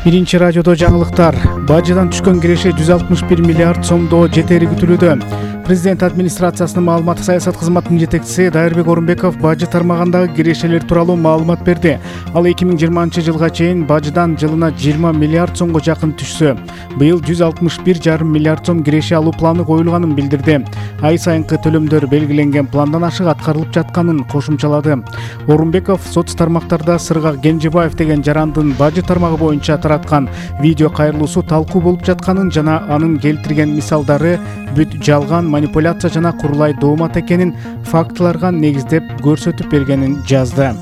Биринчи радиодо жаңылыктар. Бажыдан түшкөн киреше 161 миллиард сомдо жетери күтүлүүдө. Президент администрациясынын маалыматтык саясат кызматынын жетекчиси Дайырбек Орунбеков бажы тармагындагы кирешелер тууралуу маалымат берди. Ал 2020-жылга чейин бажыдан жылына 20 миллиард сомго жакын түшсө, быйыл 161,5 миллиард сом киреше алуу планы коюлганын билдирди. Ай сайынкы төлөмдөр белгиленген пландан ашык аткарылып жатканын кошумчалады. Орунбеков соц тармактарда Сыргак Генжебаев деген жарандын бажы тармагы боюнча тараткан видео кайрылуусу талкуу болуп жатканын жана анын келтирген мисалдары бүт жалган, манипуляция жана курулай доомат экенин фактыларга негиздеп көрсөтүп бергенин жазды.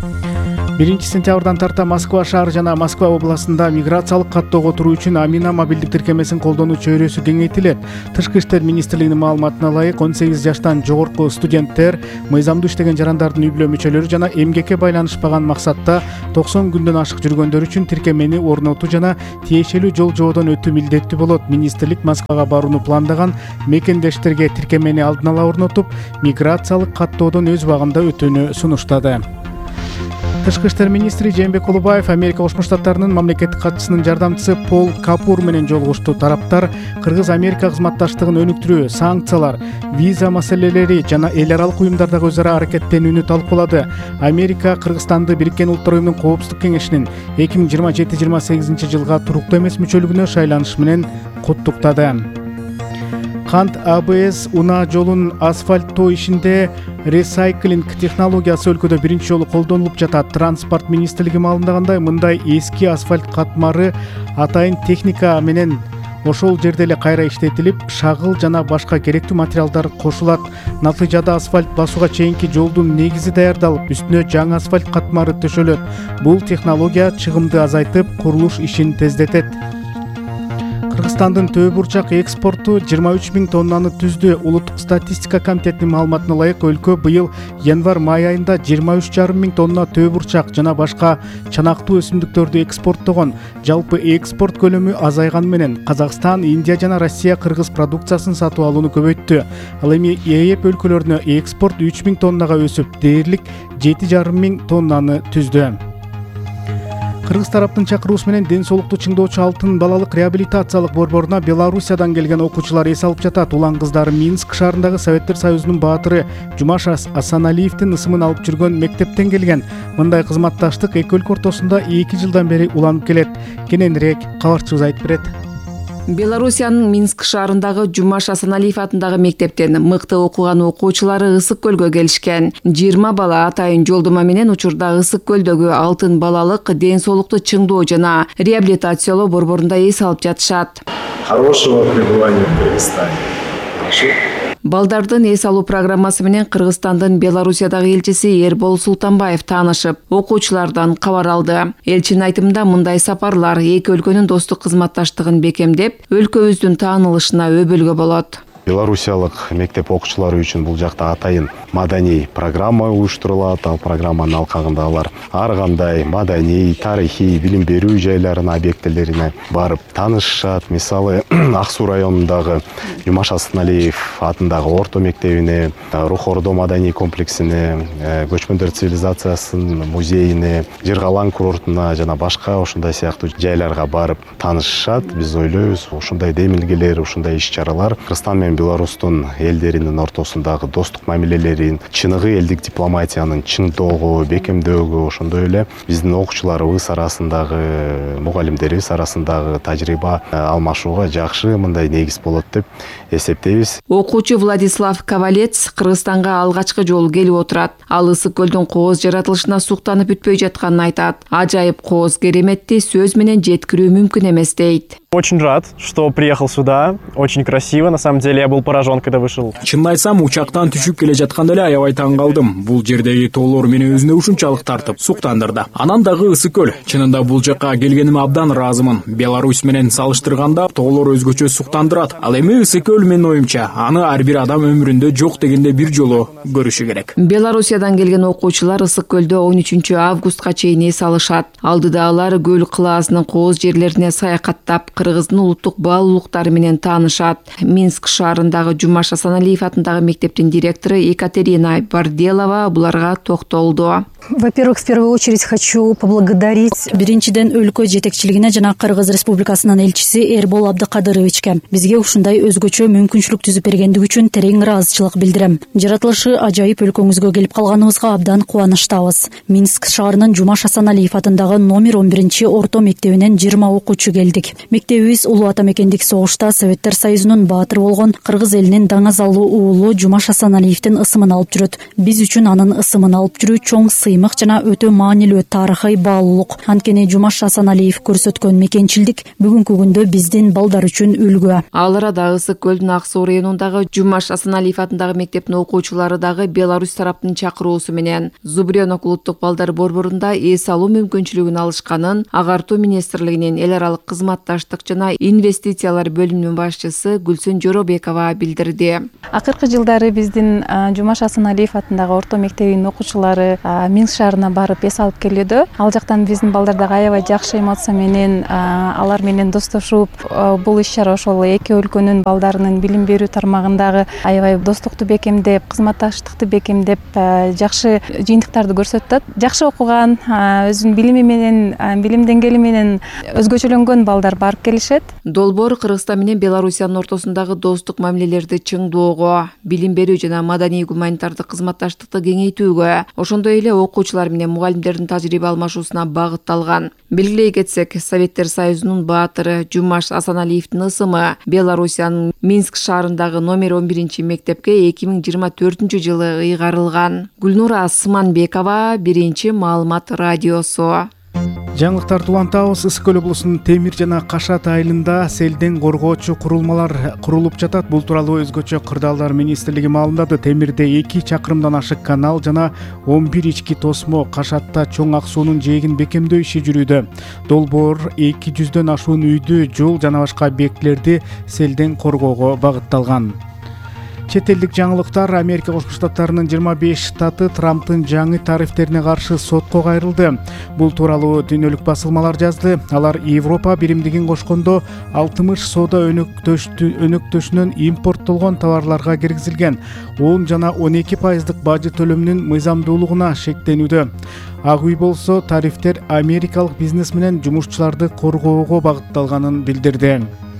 1 сентябрдан тарта Москва шаары жана Москва областында миграциялык каттоого туруу үчүн Амина мобилдик тиркемесин колдонуу чөйрөсү кеңейтилет. Тышкы иштер министрлигинин маалыматына ылайык 18 жаштан жогорку студенттер, мыйзамдуу иштеген жарандардын үй-бүлө мүчөлөрү жана эмгекке байланышпаган максатта 90 күндөн ашык жүргөндөр үчүн тиркемени орнотуу жана тиешелүү жол жоодон өтүү милдеттүү болот. Министрлик Москвага барууну пландаган мекендештерге тиркемени алдын ала орнотуп, миграциялык каттоодон өз убагында өтүүнү сунуштады. Тышкы иштер министри Жээнбек Улубаев Америка Кошмо Штаттарынын мамлекеттик катчысынын жардамчысы Пол Капур менен жолугушту. Тараптар Кыргыз-Америка кызматташтыгын өнүктүрүү, санкциялар, виза маселелери жана эл аралык уюмдардагы өз ара аракеттенүүнү талкуулады. Америка Кыргызстанды Бириккен Улуттар уюмунун Коопсуздук кеңешинин 2027-28 жылга туруктуу эмес мүчөлүгүнө шайланыш менен куттуктады. Кант АБС унаа жолун асфальттоо ишинде ресайклинг технологиясы өлкөдө биринчи жолу колдонулуп жатат. Транспорт министрлиги маалымдагандай, мындай эски асфальт катмары атайын техника менен ошол жерде эле кайра иштетилип, шагыл жана башка керектүү материалдар кошулат. Натыйжада асфальт басууга чейинки жолдун негизи даярдалып, үстүнө жаңы асфальт катмары төшөлөт. Бул технология чыгымды азайтып, курулуш ишин тездетет. Кыргызстандын төө бурчак экспорту 23 000 тоннаны түздү. Улуттук статистика комитетинин маалыматына ылайык, өлкө быйыл январь-май айында 23,5 000 тонна төө бурчак жана башка чанактуу өсүмдүктөрдү экспорттогон. Жалпы экспорт көлөмү азайганы менен Казакстан, Индия жана Россия кыргыз продукциясын сатып алууну көбөйттү. Ал эми ЕЭП өлкөлөрүнө экспорт 3 000 тоннага өсүп, дээрлик 7,5 000 тоннаны түздү. Кыргыз тараптын чакыруусу менен ден соолукту чыңдоочу алтын балалык реабилитациялык борборуна Белоруссиядан келген окуучулар эс алып жатат. Улан кыздары Минск шаарындагы Советтер Союзунун баатыры Жумаш Асаналиевдин ысымын алып жүргөн мектептен келген. Мындай кызматташтык эки өлкө ортосунда 2 жылдан бери уланып келет. Кененирээк кабарчыбыз айтып берет. Белоруссиянын Минск шаарындагы Жумаш Асаналиев атындагы мектептен мыкты окуган окуучулары Ысык көлгө келишкен. 20 бала атайын жолдома менен учурда Ысык көлдөгү алтын балалык ден соолукту чыңдоо жана реабилитациялоо борборунда эс алып жатышат. Хорошего пребывания в Кыргызстане. Балдардын эс алуу программасы менен Кыргызстандын Белоруссиядагы элчиси Эрбол Султанбаев таанышып, окуучулардан кабар алды. Элчинин айтымында, мындай сапарлар эки өлкөнүн достук кызматташтыгын бекемдеп, өлкөбүздүн таанылышына өбөлгө болот. Белорусиялык мектеп окуучулары үчүн бул жакта атайын маданий программа уюштурулат. Ал программанын алкагында алар ар кандай маданий, тарыхый, билим берүү жайларынын объектилерине барып таанышышат. Мисалы, Ак Суу районундагы Жумаш Асаналиев атындагы орто мектебине, Рух Ордо маданий комплексине, Көчмөндөр цивилизациясынын музейине, Жыргалаң курортуна жана башка ушундай сыяктуу жайларга барып таанышышат. Биз ойлойбуз, ушундай демилгелер, ушундай иш-чаралар Кыргызстан менен Белорустун элдеринин ортосундагы достук мамилелерин, чыныгы элдик дипломатиянын чыңдоого, бекемдөөгө, ошондой эле биздин окуучуларыбыз арасындагы, мугалимдерибиз арасындагы тажрыйба алмашууга жакшы мындай негиз болот деп эсептейбиз. Окуучу Владислав Ковалец Кыргызстанга алгачкы жолу келип отурат. Ал Ысык көлдүн кооз жаратылышына суктанып бүтпөй жатканын айтат. Ажайып кооз кереметти сөз менен жеткирүү мүмкүн эмес дейт. Очень рад, что приехал сюда. Очень красиво. На самом деле я был поражен, когда вышел. Чынын айтсам, учактан түшүп келе жатканда эле аябай таң калдым. Бул жердеги тоолор мени өзүнө ушунчалык тартып, суктандырды. Анан дагы Ысык көл. Чынында бул жакка келгениме абдан ыраазымын. Беларусь менен салыштырганда тоолор өзгөчө суктандырат. Ал эми Ысык көл менин оюмча, аны ар бир адам өмүрүндө жок дегенде бир жолу көрүшү керек. Белоруссиядан келген окуучулар Ысык көлдө 13 августка чейин эс алышат. Алдыда алар көл кылаасынын кооз жерлерине саякаттап, Кыргыздын улуттук баалуулуктары менен таанышат. Минск шаарындагы Жумаш Асаналиев атындагы мектептин директору Екатерина Барделова буларга токтолду. Во-первых, в первую очередь хочу поблагодарить биринчиден өлкө жетекчилигине жана Кыргыз Республикасынын элчиси Эрбол Абдыкадыровичке бизге ушундай өзгөчө мүмкүнчүлүк түзүп бергендиги үчүн терең ыраазычылык билдирем. Жаратылышы ажайып өлкөңүзгө келип калганыбызга абдан кубанычтабыз. Минск шаарынын Жумаш Асаналиев атындагы номер 11 орто мектебинен 20 окуучу келдик. Мектебибиз улуу ата мекендик согушта Советтер Союзунун баатыры болгон Кыргыз элинин даңазалуу уулу Жумаш Асаналиевдин ысымын алып жүрөт. Биз үчүн анын ысымын алып жүрүү чоң сыймык жана өтө маанилүү тарыхый баалуулук. Анткени Жумаш Асаналиев көрсөткөн мекенчилдик бүгүнкү күндө биздин балдар үчүн үлгү. Ал арада Ысык көлдүн Ак Суу районундагы Жумаш Асаналиев атындагы мектептин окуучулары дагы Беларусь тараптын чакыруусу менен Зубренок улуттук балдар борборунда эс алуу мүмкүнчүлүгүн алышканын Агартуу министрлигинин эл аралык кызматташтык жана инвестициялар бөлүмүнүн башчысы Гүлсүн Жоробекова билдирди. Акыркы жылдары биздин Жумаш Асаналиев атындагы орто мектебинин окуучулары Минск шаарына барып эс алып келүүдө. Ал жактан биздин балдар дагы аябай жакшы эмоция менен алар менен достошуп, бул иш-чара ошол эки өлкөнүн балдарынын билим берүү тармагындагы аябай достукту бекемдеп, кызматташтыкты бекемдеп, жакшы жыйынтыктарды көрсөтөт. Жакшы окуган, өзүнүн билими менен, билим деңгээли менен өзгөчөлөнгөн балдар барып келишет. Долбоор Кыргызстан менен Белоруссиянын ортосундагы достук мамилелерди чыңдоого, билим берүү жана маданий гуманитардык кызматташтыкты кеңейтүүгө, ошондой эле окуучулар менен мугалимдердин тажрыйба алмашуусуна багытталган. Белгилей кетсек, Советтер Союзунун баатыры Жумаш Асаналиевдин ысымы Белоруссиянын Минск шаарындагы номер 11 мектепке 2024 жылы ыйгарылган. Гүлнура Асманбекова, Биринчи маалымат радиосу. Жаңылыктарды улантабыз. Ысык көл облусунун Темир жана Кашат айылында селден коргоочу курулмалар курулуп жатат. Бул тууралуу өзгөчө кырдаалдар министрлиги маалымдады. Темирде 2 чакырымдан ашык канал жана 11 ички тосмо, Кашатта чоң Ак суунун жээгин бекемдөө иши жүрүүдө. Долбоор 200дөн ашуун үйдү, жол жана башка объектилерди селден коргоого багытталган. Чет элдик жаңылыктар. Америка Кошмо Штаттарынын 25 штаты Трамптын жаңы тарифтерине каршы сотко кайрылды. Бул тууралуу дүйнөлүк басылмалар жазды. Алар Европа биримдигин кошкондо 60 соода өнөктөшүнөн импорттолгон товарларга киргизилген 10 жана 12% бажы төлөмүнүн мыйзамдуулугуна шектенүүдө. Ак үй болсо тарифтер америкалык бизнес менен жумушчуларды коргоого багытталганын билдирди.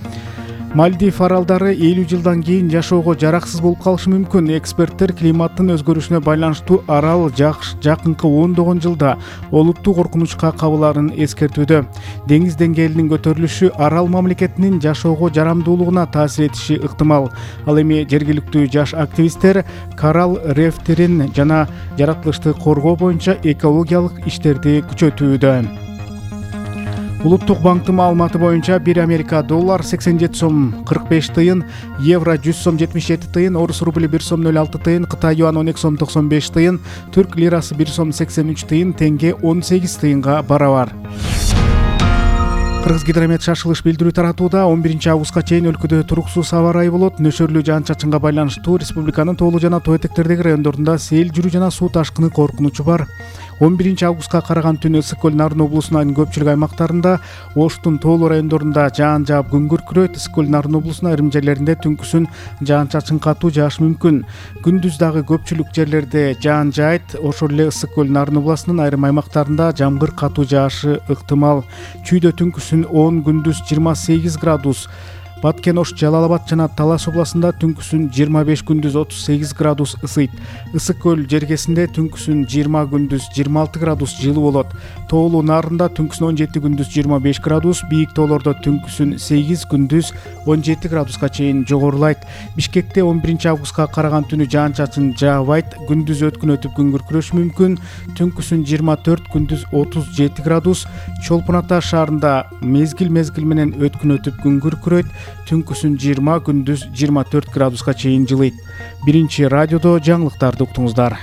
Мальдив аралдары 50 жылдан кийин жашоого жараксыз болуп калышы мүмкүн. Эксперттер климаттын өзгөрүшүнө байланыштуу арал жакынкы 10 жылда олуттуу коркунучка кабыларын эскертүүдө. Деңиз деңгээлинин көтөрүлүшү арал мамлекетинин жашоого жарамдуулугуна таасир этиши ыктымал. Ал эми жергиликтүү жаш активисттер коралл рефтерин жана жаратылышты коргоо боюнча экологиялык иштерди күчөтүүдө. Улуттук банктын маалыматы боюнча 1 Америка доллар 87 сом 45 тыйын, евро 100 сом 77 тыйын, орус рубли 1 сом 06 тыйын, Кытай юан 12 сом 95 тыйын, түрк лирасы 1 сом 83 тыйын, теңге 18 тыйынга барабар. Кыргызгидромет шашылыш билдирүү таратууда 11 августка чейин өлкөдө туруксуз аба ырайы болот. Нөшөрлүү жаан-чачынга байланыштуу республиканын тоолуу жана тоо этектердеги райондорунда сел жүрүү жана суу ташкыны коркунучу бар. 11 августка караган түнү Ысык көл Нарын облусунун көпчүлүк аймактарында, Оштун тоолуу райондорунда жаан жаап күн күркүрөйт. Ысык көл Нарын облусунун айрым жерлеринде түнкүсүн жаан-чачын катуу жаашы мүмкүн. Күндүз дагы көпчүлүк жерлерде жаан жаайт. Ошол эле Ысык көл Нарын облусунун айрым аймактарында жамгыр катуу жаашы ыктымал. Чүйдө түнкүсүн 10, күндүз 28 градус. Баткен, Ош, Жалал-Абад жана Талас областында түнкүсүн 25, күндүз 38 градус ысыйт. Ысык көл жергесинде түнкүсүн 20, күндүз 26 градус жылуу болот. Тоолуу Нарында түнкүсүн 17, күндүз 25 градус, бийик тоолордо түнкүсүн 8, күндүз 17 градуска чейин жогорулайт. Бишкекте 11 августка караган түнү жаан-чачын жаабайт, күндүз өткүн өтүп күн күркүрөшү мүмкүн. Түнкүсүн 24, күндүз 37 градус. Чолпон Ата шаарында мезгил менен өткүн өтүп күн күркүрөйт. Түнкүсүн 20, күндүз 24 градуска чейин жылыйт. Биринчи радиодо жаңылыктарды уктуңуздар.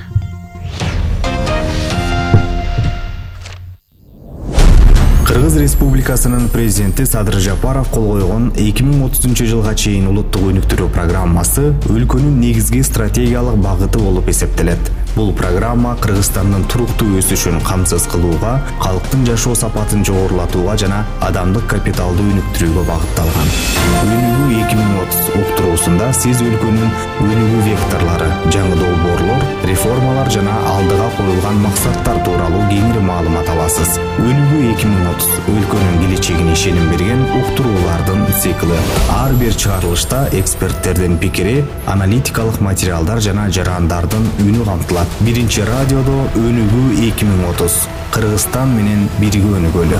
Кыргыз Республикасынын президенти Садыр Жапаров кол койгон 2030 жылга чейин улуттук өнүктүрүү программасы өлкөнүн негизги стратегиялык багыты болуп эсептелет. Бул программа Кыргызстандын туруктуу өсүшүн камсыз кылууга, калктын жашоо сапатын жогорулатууга жана адамдык капиталды өнүктүрүүгө багытталган. Өнүгүү 2030 уктуруусунда сиз өлкөнүн өнүгүү векторлору, жаңы долбоорлор, реформалар жана алдыга коюлган максаттар тууралуу кеңири маалымат аласыз. Өнүгүү 2030 өлкөнүн келечегине ишеним берген уктуруулардын цикли. Ар бир чыгарылышта эксперттердин пикири, аналитикалык материалдар жана жарандардын үнү камтылат. Биринчи радиодо Өнүгүү 2030. Кыргызстан менен бирге өнүгөлү.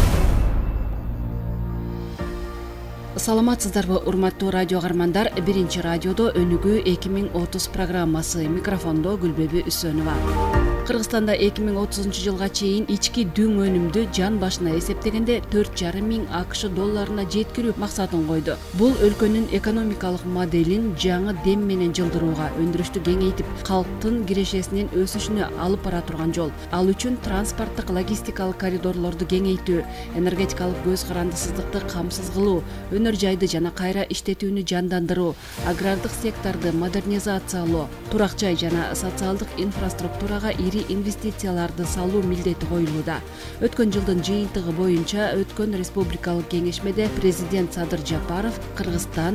Саламатсыздарбы, урматтуу радио каармандар. Биринчи радиодо Өнүгүү 2030 программасы. Микрофондо Гүлбеби Үсөнова. Кыргызстанда 2030 жылга чейин ички дүң өнүмдү жан башына эсептегенде 4,5 миң АКШ долларына жеткирүү максатын койду. Бул өлкөнүн экономикалык моделин жаңы дем менен жылдырууга, өндүрүштү кеңейтип, калктын кирешесинин өсүшүнө алып бара турган жол. Ал үчүн транспорттук логистикалык коридорлорду кеңейтүү, энергетикалык көз карандысыздыкты камсыз кылуу, өнөр жайды жана кайра иштетүүнү жандандыруу, агрардык секторду модернизациялоо, турак жай жана социалдык инфраструктурага инвестицияларды салуу милдети коюлууда. Өткөн жылдын жыйынтыгы боюнча өткөн республикалык кеңешмеде президент Садыр Жапаров Кыргызстан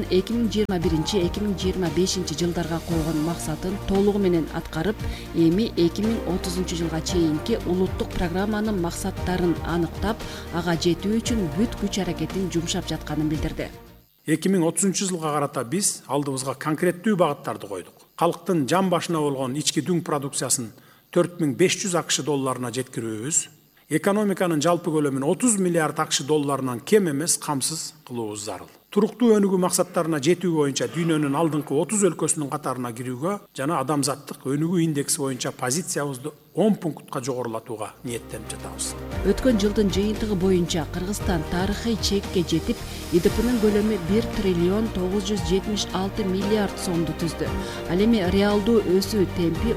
2021-2025 жылдарга койгон максатын толугу менен аткарып, эми 2030 жылга чейинки улуттук программанын максаттарын аныктап, ага жетүү үчүн бүт күч аракетин жумшап жатканын билдирди. 2030 жылга карата биз алдыбызга конкреттүү багыттарды койдук. Калктын жан башына болгон ички дүң продукциясын 4500 АКШ долларына жеткирүүбүз, экономиканын жалпы көлөмүн 30 миллиард АКШ долларынан кем эмес камсыз кылуубуз зарыл. Туруктуу өнүгүү максаттарына жетүү боюнча дүйнөнүн алдыңкы 30 өлкөсүнүн катарына кирүүгө жана адамзаттык өнүгүү индекси боюнча позициябызды 10 пунктка жогорулатууга ниеттенип жатабыз. Өткөн жылдын жыйынтыгы боюнча Кыргызстан тарыхый чекке жетип, ИДПнын көлөмү 1 триллион 976 миллиард сомду түздү. Ал эми реалдуу өсүү темпи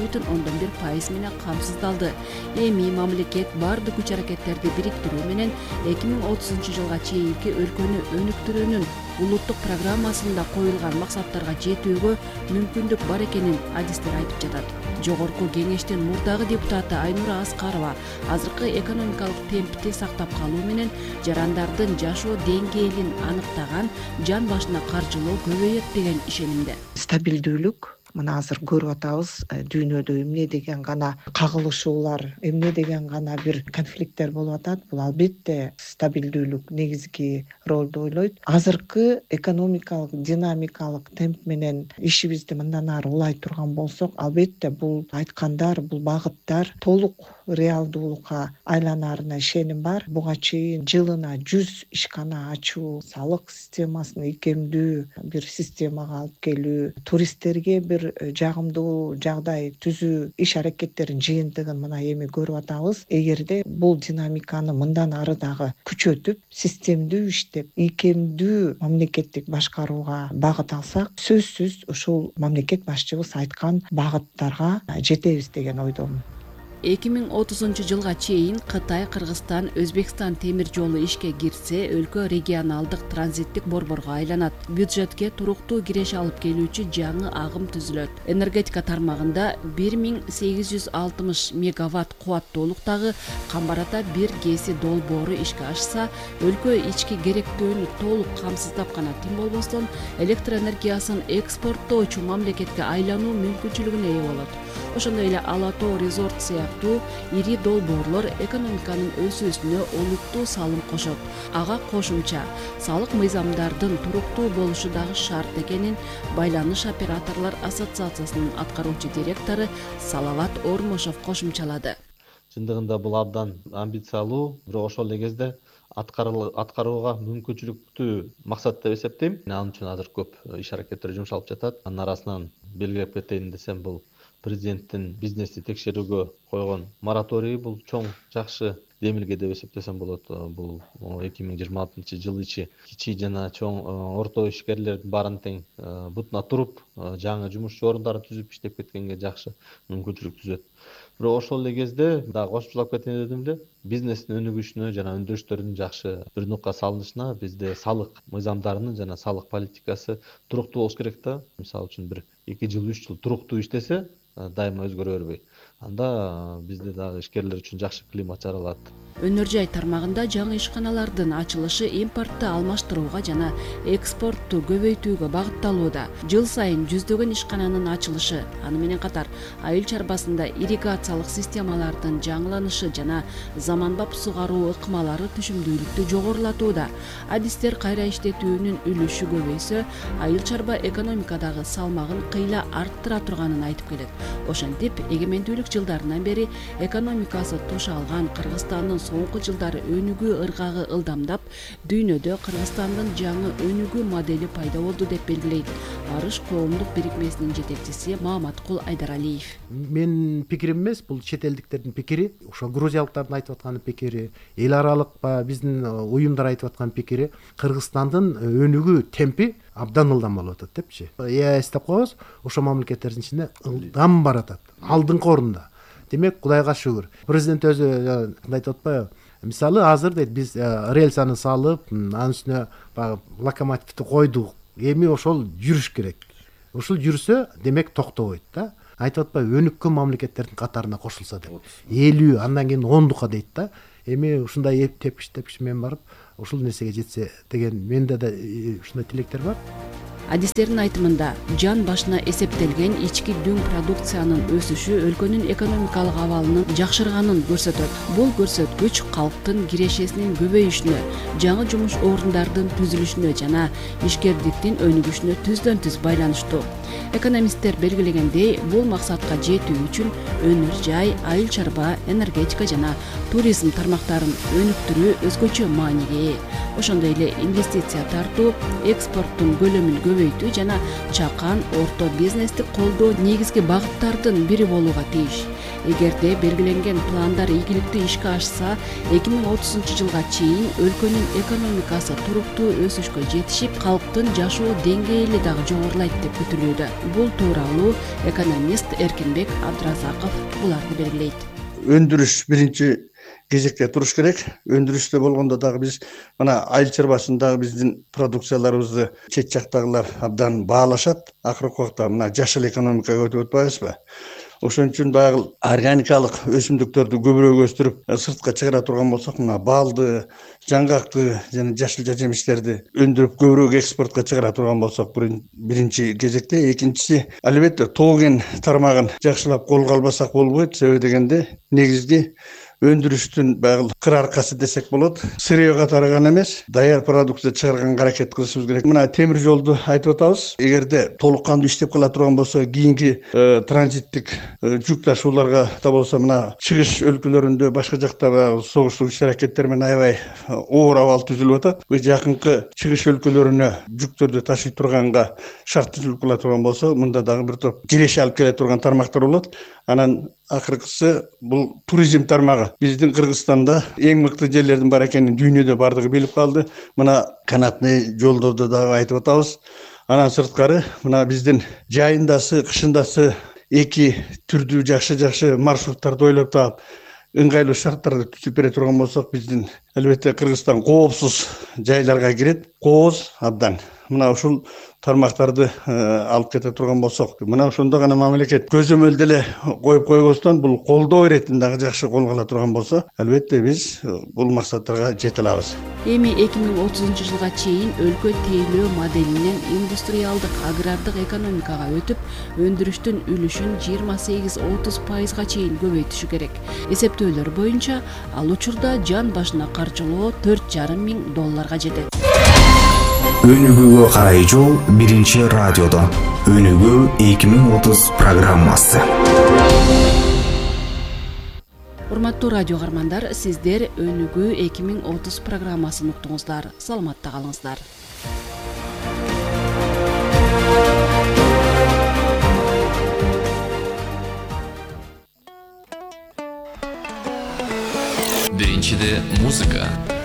11,1% менен камсыздалды. Эми мамлекет бардык күч аракеттерди бириктирүү менен 2030 жылга чейинки өлкөнү өнүктүрүүнүн улуттук программасында коюлган максаттарга жетүүгө мүмкүндүк бар экенин адистер айтып жатат. Жогорку кеңештин мурдагы депутаты Айнура Аскарова азыркы экономикалык темпти сактап калуу менен жарандардын жашоо деңгээлин аныктаган жан башына каржылоо көбөйөт деген ишенимде. Стабилдүүлүк мына азыр көрүп атабыз, дүйнөдө эмне деген гана кагылышуулар, эмне деген гана бир конфликттер болуп атат. Бул албетте стабилдүүлүк негизги ролду ойлойт. Азыркы экономикалык, динамикалык темп менен ишибизди мындан ары улай турган болсок, албетте бул айткандар, бул багыттар толук реалдуулукка айланарына ишеним бар. Буга чейин жылына 100 ишкана ачуу, салык системасын ийкемдүү бир системага алып келүү, туристтерге бир жагымдуу жагдай түзүү иш аракеттерин жыйынтыгын мына эми көрүп атабыз. Эгерде бул динамиканы мындан ары дагы күчөтүп, системдүү иштеп, ийкемдүү мамлекеттик башкарууга багыт алсак, сөзсүз ушул мамлекет башчыбыз айткан багыттарга жетебиз деген ойдомун. 2030 жылга чейин Кытай, Кыргызстан, Өзбекстан темир жолу ишке кирсе, өлкө регионалдык транзиттик борборго айланат. Бюджетке туруктуу киреше алып келүүчү жаңы агым түзүлөт. Энергетика тармагында 1860 мегаватт кубаттуулуктагы Камбарата 1 ГЭСи долбоору ишке ашса, өлкө ички керектөөнү толук камсыздап гана тим болбостон, электр энергиясын экспорттоочу мамлекетке айлануу мүмкүнчүлүгүнө ээ болот. Ошондой эле Ала Тоо резорт сыяктуу ири долбоорлор экономиканын өсүүсүнө олуттуу салым кошот. Ага кошумча салык мыйзамдардын туруктуу болушу дагы шарт экенин Байланыш операторлор ассоциациясынын аткаруучу директору Салават Ормошов кошумчалады. Чындыгында бул абдан амбициялуу, бирок ошол эле кезде аткарууга мүмкүнчүлүктүү максат деп эсептейм. Ал үчүн азыр көп иш аракеттер жумшалып жатат. Анын арасынан белгилеп кетейин десем, бул президенттин бизнести текшерүүгө койгон мораторий, бул чоң жакшы демилге деп эсептесем болот. Бул 2026 жыл ичи кичи жана чоң орто ишкерлердин баарын тең бутуна туруп, жаңы жумушчу орундарын түзүп иштеп кеткенге жакшы мүмкүнчүлүк түзөт. Бирок ошол эле кезде дагы кошумчалап кетейин дедим эле, бизнестин өнүгүшүнө жана өндүрүштөрдүн жакшы бир нукка салынышына бизде салык мыйзамдарынын жана салык политикасы туруктуу болуш керек да. Мисалы үчүн бир 2 жыл 3 жыл туруктуу иштесе, дайыма өзгөрө бербей. Анда бизде дагы ишкерлер үчүн жакшы климат жаралат. Өнөр жай тармагында жаңы ишканалардын ачылышы импортду алмаштырууга жана экспортту көбөйтүүгө багытталууда. Жыл сайын жүздөгөн ишкананын ачылышы, аны менен катар айыл чарбасында ирригациялык системалардын жаңыланышы жана заманбап сугаруу ыкмалары түшүмдүүлүктү жогорулатууда. Адистер кайра иштетүүнүн үлүшү көбөйсө, айыл чарба экономикадагы салмагын кыйла арттыра турганын айтып келет. Ошентип, эгемендүүлүк жылдарынан бери экономикасы туш алган Кыргызстандын соңку жылдары өнүгүү ыргагы ылдамдап, дүйнөдө Кыргызстандын жаңы өнүгүү модели пайда болду деп белгилейт Арыш коомдук бирикмесинин жетекчиси Мааматкул Айдаралиев. Менин пикирим эмес, бул чет элдиктердин пикири, ошо грузиялыктардын айтып аткан пикири, эл аралык биздин уюмдар айтып аткан пикири, Кыргызстандын өнүгүү темпи абдан ылдам болуп атат депчи. Эстеп коебуз, ошо мамлекеттердин ичинде ылдам баратат, алдыңкы орунда. Демек, Кудайга шүгүр. Президент өзү айтып атпайбы? Мисалы, азыр дейт, биз рельсаны салып, анын үстүнө локомотивди койдук. Эми ошол жүрүш керек. Ошол жүрсө, демек токтобойт да. Айтып атпайбы, өнүккөн мамлекеттердин катарына кошулса деп. 50, андан кийин 10-дукка дейт да. Эми ушундай тепкич менен барып, ушул нерсеге жетсе деген менде да ушундай тилектер бар. Адистердин айтымында, жан башына эсептелген ички дүң продукциянын өсүшү өлкөнүн экономикалык абалынын жакшырганын көрсөтөт. Бул көрсөткүч калктын кирешесинин көбөйүшүнө, жаңы жумуш орундардын түзүлүшүнө жана ишкердиктин өнүгүшүнө түздөн-түз байланыштуу. Экономисттер белгилегендей, бул максатка жетүү үчүн өнөр жай, айыл чарба, энергетика жана туризм тармактарын өнүктүрүү өзгөчө мааниге ээ. Ошондой эле инвестиция тартуу, экспорттун көлөмүн көбөйтүү жана чакан, орто бизнести колдоо негизги багыттардын бири болууга тийиш. Эгерде белгиленген пландар ийгиликтүү ишке ашса, 2030-жылга чейин өлкөнүн экономикасы туруктуу өсүшкө жетишип, калктын жашоо деңгээли дагы жогорулайт деп күтүлүүдө. Бул тууралуу экономист Эркинбек Абдыразаков буларды белгилейт. Өндүрүш биринчи кезекте туруш керек. Өндүрүштө болгондо дагы биз мына айыл чарбасындагы биздин продукцияларыбызды чет жактагылар абдан баалашат. Акыркы убакта мына жашыл экономикага өтүп атпайбызбы? Ошон үчүн баягы органикалык өсүмдүктөрдү көбүрөөк өстүрүп, сыртка чыгара турган болсок, мына балды, жаңгакты жана жашыл жемиштерди өндүрүп көбүрөөк экспортко чыгара турган болсок, биринчи кезекте, экинчиси албетте тоо кен тармагын жакшылап колго албасак болбойт. Себеби дегенде негизги өндүрүштүн баягы кыр аркасы десек болот. Сырье катары гана эмес, даяр продукция чыгарганга аракет кылышыбыз керек. Мына темир жолду айтып атабыз. Эгерде толук кандуу иштеп кала турган болсо, кийинки транзиттик жүк ташууларга да болсо, мына чыгыш өлкөлөрүндө, башка жакта согуштук иш-аракеттер менен аябай оор абал түзүлүп атат. Бул жакынкы чыгыш өлкөлөрүнө жүктөрдү ташый турганга шарт түзүлүп кала турган болсо, мында дагы бир топ киреше алып келе турган тармактар болот. Анан акыркысы бул туризм тармагы. Биздин Кыргызстанда эң мыкты жерлердин бар экенин дүйнөдө бардыгы билип калды. Мына канатный жолдорду дагы айтып атабыз. Анан сырткары мына биздин жайындасы, кышындасы эки түрдүү жакшы маршруттарды ойлоп таап, ыңгайлуу шарттарды түзүп бере турган болсок, биздин албетте Кыргызстан коопсуз жайларга кирет. Кооз абдан. Мына ушул тармактарды алып кете турган болсок, мына ошондо гана мамлекет көзөмөлдө эле коюп койбостон бул колдоо иретин дагы жакшы колго ала турган болсо, албетте биз бул максаттарга жете алабыз. Эми 2030-жылга чейин өлкө тейлөө моделинен индустриалдык агрардык экономикага өтүп, өндүрүштүн үлүшүн 28-30%га чейин көбөйтүшү керек. Эсептөөлөр боюнча, ал учурда жан башына каржылоо $4,500 жетет. Өнүгүүгө карай жол биринчи радиодо. Өнүгүү 2030 программасы. Урматтуу радио каармандар, сиздер Өнүгүү 2030 программасын уктуңуздар. Саламатта калыңыздар. Биринчиде музыка,